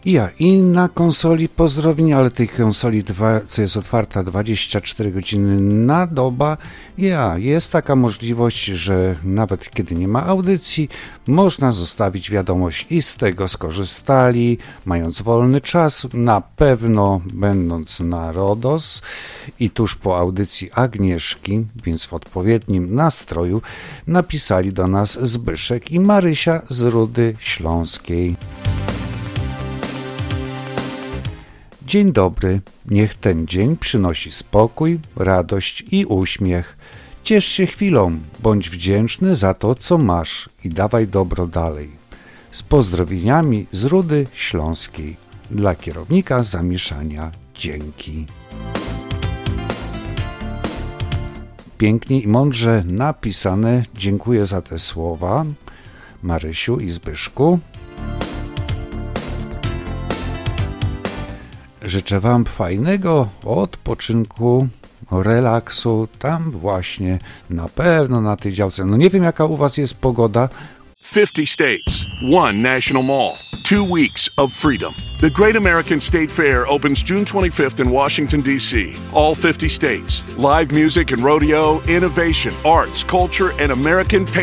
I na konsoli pozdrowienia, ale tej konsoli, co jest otwarta 24 godziny na dobę, jest taka możliwość, że nawet kiedy nie ma audycji, można zostawić wiadomość i z tego skorzystali, mając wolny czas, na pewno będąc na RODOS i tuż po audycji Agnieszki, więc w odpowiednim nastroju, napisali do nas Zbyszek i Marysia z Rudy Śląskiej. Dzień dobry, niech ten dzień przynosi spokój, radość i uśmiech. Ciesz się chwilą, bądź wdzięczny za to, co masz i dawaj dobro dalej. Z pozdrowieniami z Rudy Śląskiej. Dla kierownika zamieszania dzięki. Pięknie i mądrze napisane. Dziękuję za te słowa, Marysiu i Zbyszku. Życzę Wam fajnego odpoczynku, relaksu, tam właśnie, na pewno na tej działce. No nie wiem, jaka u Was jest pogoda. 50 states, one national mall, 2 weeks of freedom. The Great American State Fair opens June 25th in Washington, D.C. All 50 states. Live music and rodeo, innovation, arts, culture, and American